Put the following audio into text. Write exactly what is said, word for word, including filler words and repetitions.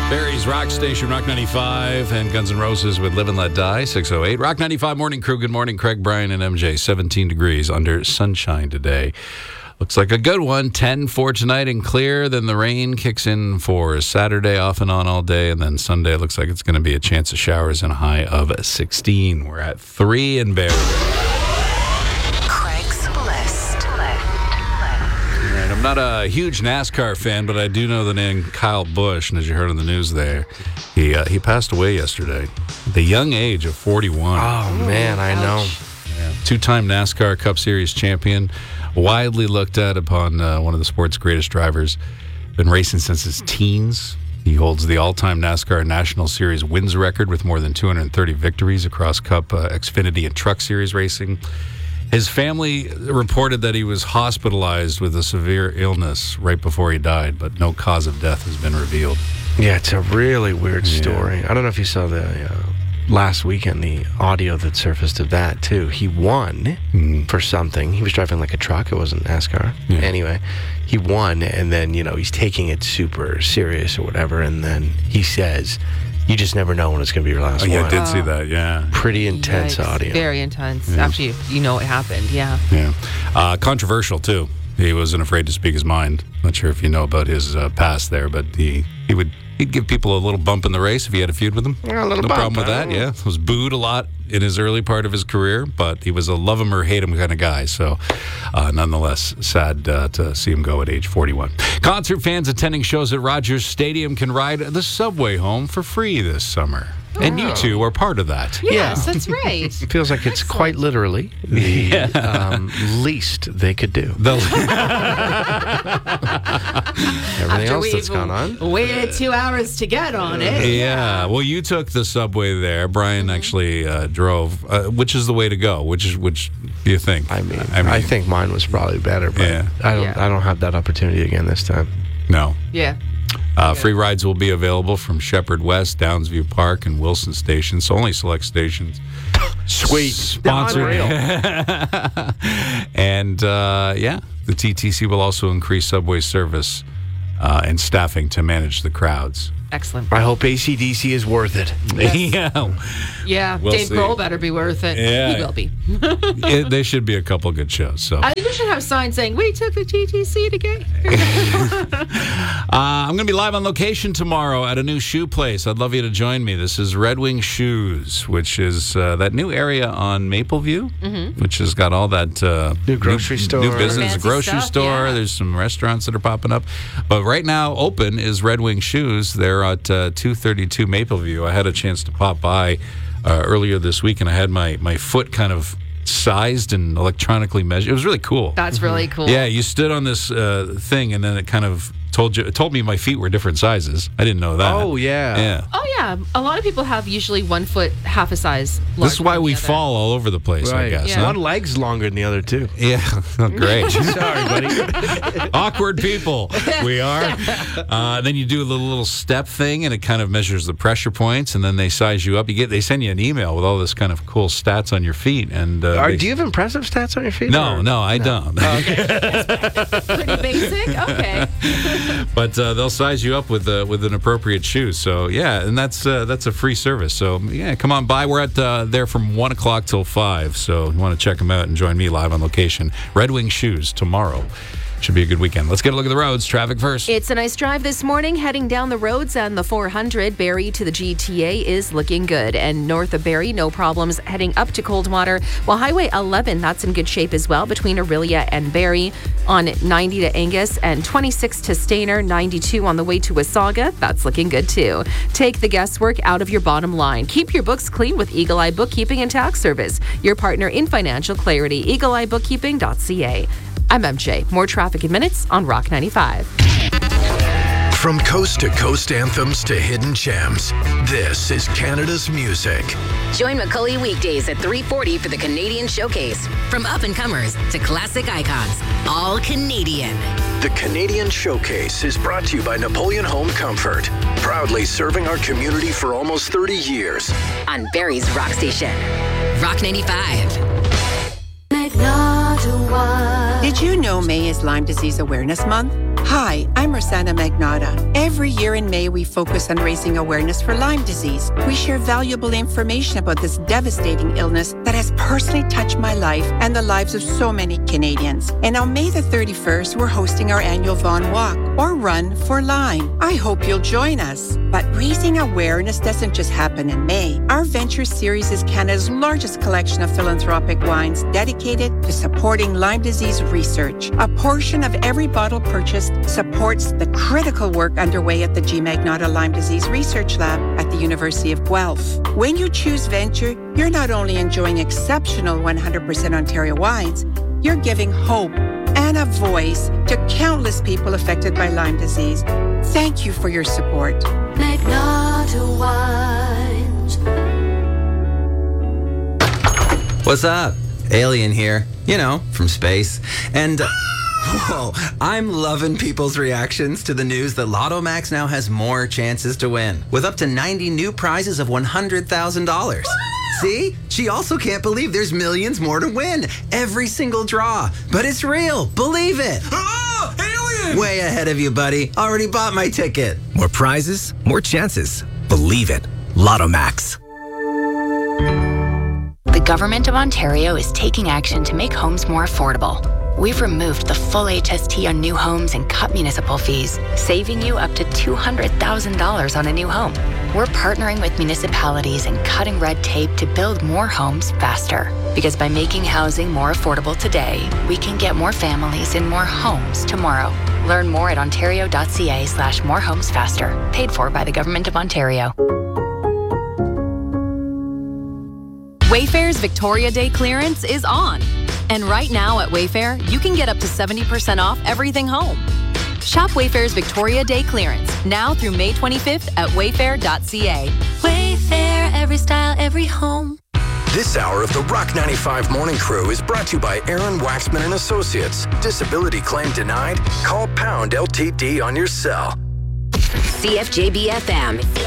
Barry's Rock Station, Rock ninety-five, and Guns N' Roses with Live and Let Die, six oh eight. Rock ninety-five Morning Crew, good morning. Craig, Brian, and M J, seventeen degrees under sunshine today. Looks like a good one, ten for tonight and clear. Then the rain kicks in for Saturday, off and on all day. And then Sunday looks like it's going to be a chance of showers and a high of sixteen. We're at three in Barry. Craig's List. Right, I'm not a huge NASCAR fan, but I do know the name Kyle Busch. And as you heard on the news there, he uh, he passed away yesterday at the young age of forty-one. Oh, man, I know. Yeah. Two-time NASCAR Cup Series champion. Widely looked at upon uh, one of the sport's greatest drivers. Been racing since his teens. He holds the all-time NASCAR National Series wins record with more than two hundred thirty victories across Cup, uh, Xfinity, and Truck Series racing. His family reported that he was hospitalized with a severe illness right before he died, but no cause of death has been revealed. Yeah, it's a really weird Yeah. story. I don't know if you saw the uh, last weekend, the audio that surfaced of that, too. He won Mhm. for something. He was driving like a truck. It wasn't NASCAR. Yeah. Anyway, he won, and then, you know, he's taking it super serious or whatever, and then he says, you just never know when it's going to be your last Oh, yeah, one. I did see that, yeah. Pretty intense Yikes. audio. Very intense. Yeah. After you, you know it happened, yeah. Yeah. Uh, controversial, too. He wasn't afraid to speak his mind. Not sure if you know about his uh, past there, but he, he would he'd give people a little bump in the race if he had a feud with them. Yeah, a little no bump, problem with huh? that, yeah. Was booed a lot in his early part of his career, but he was a love him or hate him kind of guy. So, uh, nonetheless, sad uh, to see him go at age forty-one. Concert fans attending shows at Rogers Stadium can ride the subway home for free this summer. And you two are part of that. Yes, that's right. It feels like it's quite literally the um, least they could do. The- Everything else we've that's gone on. Waited two hours to get on it. Yeah, well, you took the subway there. Brian actually uh, drove. Uh, which is the way to go? Which is which? Do you think? I mean, I, think mine was probably better, but Yeah. I don't. Yeah. I don't have that opportunity again this time. no. Yeah. Uh, free rides will be available from Shepherd West, Downsview Park, and Wilson Station. So only select stations. Sweet. Sponsored. And uh, yeah, the T T C will also increase subway service uh, and staffing to manage the crowds. Excellent. I hope A C D C is worth it. Yeah. Yeah, We'll Dave see. Grohl better be worth it. Yeah. He will be. It, there should be a couple good shows. So. I think we should have signs saying, we took the T T C to get here. Uh, I'm going to be live on location tomorrow at a new shoe place. I'd love you to join me. This is Red Wing Shoes, which is uh, that new area on Mapleview, mm-hmm. which has got all that uh, New grocery store. new business, Fancy grocery stuff, store. yeah. There's some restaurants that are popping up. But right now, open is Red Wing Shoes. They're at uh, two thirty-two Mapleview. I had a chance to pop by uh, earlier this week, and I had my, my foot kind of sized and electronically measured. It was really cool. That's really cool. Yeah, you stood on this uh, thing, and then it kind of told you, it told me my feet were different sizes. I didn't know that. Oh, yeah. Yeah. Oh, yeah. A lot of people have usually one foot, half a size larger This is why than we the other. fall all over the place, I Right. guess. Yeah. huh? One leg's longer than the other two. Yeah, oh, great. Sorry, buddy. Awkward people. We are. Uh, then you do a little, little step thing, and it kind of measures the pressure points, and then they size you up. You get they send you an email with all this kind of cool stats on your feet. And uh, Are, they- do you have impressive stats on your feet? No, or- no, I don't. Pretty basic? Okay. But uh, they'll size you up with uh, with an appropriate shoe. So yeah, and that's uh, that's a free service. So yeah, come on by. We're at uh, there from one o'clock till five. So you want to check them out and join me live on location. Red Wing Shoes tomorrow. Should be a good weekend. Let's get a look at the roads. Traffic first. It's a nice drive this morning, heading down the roads, and the four hundred Barrie to the G T A is looking good. And north of Barrie, no problems heading up to Coldwater. While Highway eleven, that's in good shape as well between Aurelia and Barrie. On ninety to Angus and twenty-six to Stainer, ninety-two on the way to Wasaga, that's looking good too. Take the guesswork out of your bottom line. Keep your books clean with Eagle Eye Bookkeeping and Tax Service, your partner in financial clarity. eagle eye bookkeeping dot c a. I'm M J. More traffic in minutes on Rock ninety-five. From coast to coast anthems to hidden gems, this is Canada's music. Join Macaulay weekdays at three forty for the Canadian Showcase. From up-and-comers to classic icons, all Canadian. The Canadian Showcase is brought to you by Napoleon Home Comfort, proudly serving our community for almost thirty years. On Barrie's Rock Station. Rock ninety-five. Did you know May is Lyme Disease Awareness Month? Hi, I'm Rosanna Magnata. Every year in May, we focus on raising awareness for Lyme disease. We share valuable information about this devastating illness that has personally touched my life and the lives of so many Canadians. And on May the thirty-first, we're hosting our annual Vaughan Walk, or Run for Lyme. I hope you'll join us. But raising awareness doesn't just happen in May. Our Venture Series is Canada's largest collection of philanthropic wines dedicated to supporting Lyme disease research. A portion of every bottle purchased supports the critical work underway at the G. Magnata Lyme Disease Research Lab at the University of Guelph. When you choose Venture, you're not only enjoying exceptional one hundred percent Ontario wines, you're giving hope and a voice to countless people affected by Lyme disease. Thank you for your support. Magnata Wines. What's up? Alien here, you know, from space. And, uh, whoa, I'm loving people's reactions to the news that Lotto Max now has more chances to win, with up to ninety new prizes of one hundred thousand dollars. See? She also can't believe there's millions more to win. Every single draw. But it's real. Believe it. Oh, alien! Way ahead of you, buddy. Already bought my ticket. More prizes, more chances. Believe it. Lotto Max. The Government of Ontario is taking action to make homes more affordable. We've removed the full H S T on new homes and cut municipal fees, saving you up to two hundred thousand dollars on a new home. We're partnering with municipalities and cutting red tape to build more homes faster. Because by making housing more affordable today, we can get more families in more homes tomorrow. Learn more at ontario.ca slash more homes faster. Paid for by the Government of Ontario. Wayfair's Victoria Day clearance is on. And right now at Wayfair, you can get up to seventy percent off everything home. Shop Wayfair's Victoria Day clearance now through May twenty-fifth at wayfair dot c a. Wayfair, every style, every home. This hour of the Rock ninety-five Morning Crew is brought to you by Aaron Waxman and Associates. Disability claim denied? Call pound L T D on your cell. C F J B F M.